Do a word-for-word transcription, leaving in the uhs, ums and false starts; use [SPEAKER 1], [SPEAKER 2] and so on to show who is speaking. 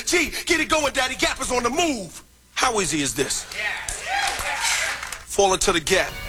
[SPEAKER 1] G. Get it going, Daddy. Gap is on the move. How easy is this? Fall into the gap.